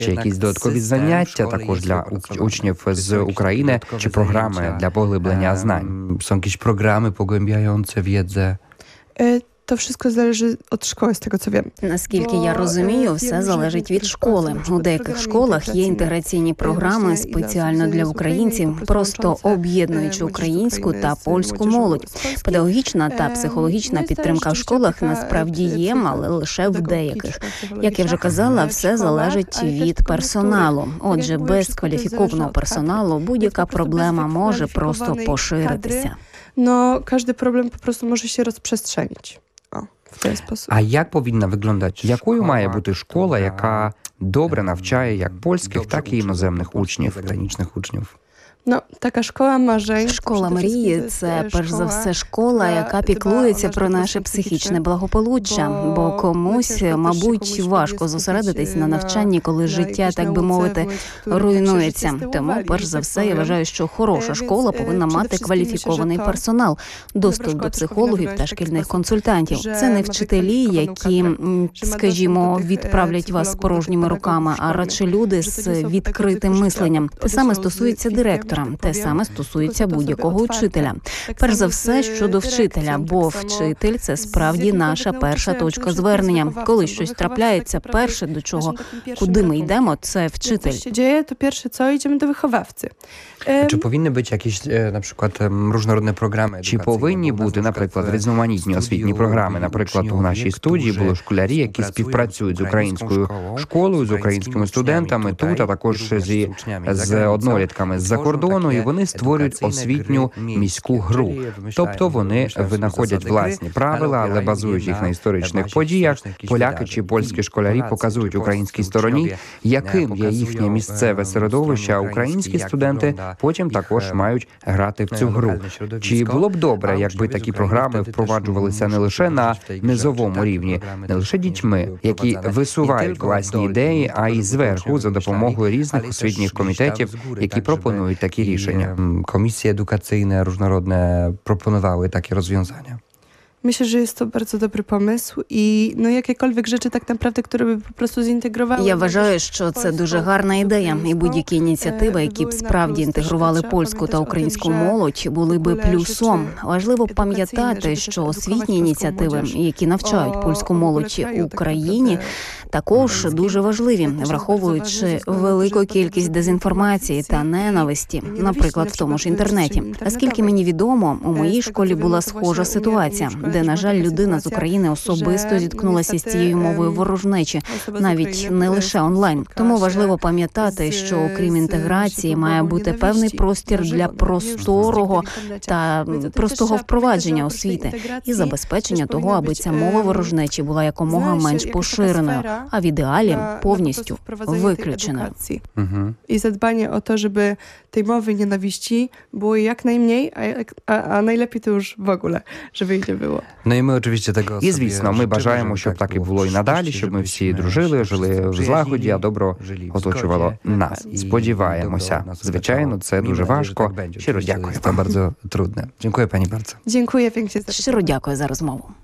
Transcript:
Чи якісь додаткові заняття також для учнів з України, чи програми для поглиблення знань? Są jakieś programy pogłębiające wiedzę? To wszystko zależy od szkoły, z tego co wiem. Наскільки я розумію, все залежить від школи. У деяких школах є інтеграційні програми спеціально для українців, просто об'єднуючи українську та польську молодь. Педагогічна та психологічна підтримка в школах насправді є, але лише в деяких. Як я вже казала, все залежить від персоналу. Отже, без кваліфікованого персоналу будь-яка проблема може просто поширитися. No, każdy problem po prostu może się rozprzestrzenić. W ten sposób. А як повинна виглядати? Якою має бути школа, яка добре навчає як польських, так і іноземних учнів, граничних учнів? No, taka szkoła marzeń. Школа мрії – це, перш за все, школа, яка піклується про наше психічне благополуччя. Бо комусь, мабуть, важко зосередитись на навчанні, коли життя, так би мовити, руйнується. Тому, перш за все, я вважаю, що хороша школа повинна мати кваліфікований персонал, доступ до психологів та шкільних консультантів. Це не вчителі, які, скажімо, відправлять вас з порожніми руками, а радше люди з відкритим мисленням. Те саме стосується директора. Те саме стосується будь-якого учителя. Перш за все, щодо вчителя, бо вчитель – це справді наша перша точка звернення. Коли щось трапляється, перше, до чого, куди ми йдемо, це вчитель. To pierwsze co, idziemy do wychowawcy. Чи повинні бути якісь, наприклад, різноманітні програми? Чи повинні бути, наприклад, різноманітні освітні програми? Наприклад, у нашій студії були школярі, які співпрацюють з українською школою, з українськими студентами тут, а також з однолітками з-за кордону, і вони створюють освітню міську гру. Тобто вони винаходять власні правила, але базують їх на історичних подіях. Поляки чи польські школярі показують українській стороні, яким є їхнє місцеве середовище, а українські студенти потім також мають грати в цю гру. Чи було б добре, якби такі програми впроваджувалися не лише на низовому рівні, не лише дітьми, які висувають власні ідеї, а й зверху за допомогою різних освітніх комітетів, які пропонують такі рішення? Комісії едукаційні різноманітні пропонували такі розв'язання. Myślę, że jest to bardzo dobry pomysł i no jakiekolwiek rzeczy tak naprawdę, które by po prostu zintegrowały. Я вважаю, що це дуже гарна ідея, і будь-які ініціативи, які б справді інтегрували польську та українську молодь, були би плюсом. Важливо пам'ятати, що освітні ініціативи, які навчають польську молодь у Україні, також дуже важливі, враховуючи велику кількість дезінформації та ненависті, наприклад, в тому ж інтернеті. Наскільки мені відомо, у моїй школі була схожа ситуація, де, на жаль, людина з України особисто зіткнулася з цією мовою ворожнечі, навіть не лише онлайн. Тому важливо пам'ятати, що окрім інтеграції має бути певний простір для простого впровадження освіти і забезпечення того, аби ця мова ворожнечі була якомога менш поширеною, а в ідеалі повністю виключеною. I zadbanie o to, żeby tej mowy nienawiści było jak najmniej, a najlepiej to już w ogóle, żeby ich nie było. Ну і ми, очевидно, tego і, звісно, ми бажаємо, щоб так і було і надалі, щоб ми всі дружили, жили в злагоді, а добро оточувало нас. Сподіваємося. Звичайно, це дуже важко. Щиро дякую. Це дуже трудне. Дякую, пані bardzo. Dziękuję pięknie. Щиро дякую за розмову.